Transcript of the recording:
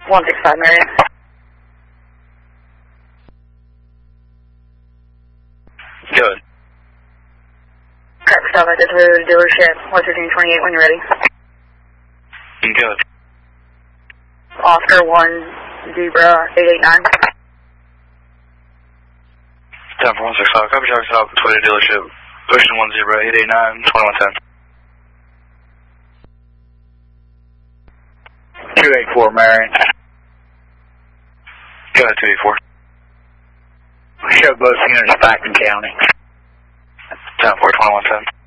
165 Marion. Good. Traffic stop at the Toyota dealership, 11328 when you're ready. Good. Oscar 1, Zebra 889. 10-4-165, copy traffic stop at Toyota dealership, Ocean 1 Zebra 889, 2110. 284 Marion. Go ahead, 284. Show both units back in county. 10-4-2110.